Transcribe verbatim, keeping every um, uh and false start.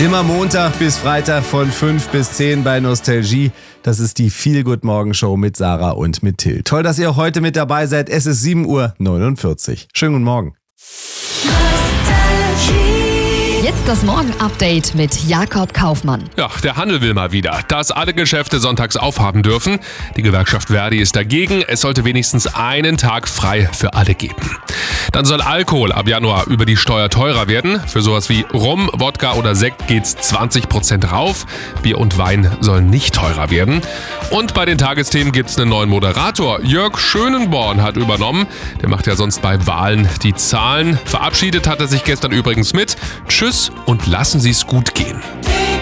Immer Montag bis Freitag von fünf bis zehn bei Nostalgie. Das ist die Feel-Good-Morgen-Show mit Sarah und mit Till. Toll, dass ihr auch heute mit dabei seid. Es ist sieben Uhr neunundvierzig. Schönen guten Morgen. Jetzt das Morgen-Update mit Jakob Kaufmann. Ja, der Handel will mal wieder, dass alle Geschäfte sonntags aufhaben dürfen. Die Gewerkschaft Verdi ist dagegen. Es sollte wenigstens einen Tag frei für alle geben. Dann soll Alkohol ab Januar über die Steuer teurer werden. Für sowas wie Rum, Wodka oder Sekt geht's zwanzig Prozent rauf. Bier und Wein sollen nicht teurer werden. Und bei den Tagesthemen gibt's einen neuen Moderator. Jörg Schönenborn hat übernommen. Der macht ja sonst bei Wahlen die Zahlen. Verabschiedet hat er sich gestern übrigens mit: Tschüss und lassen Sie's gut gehen.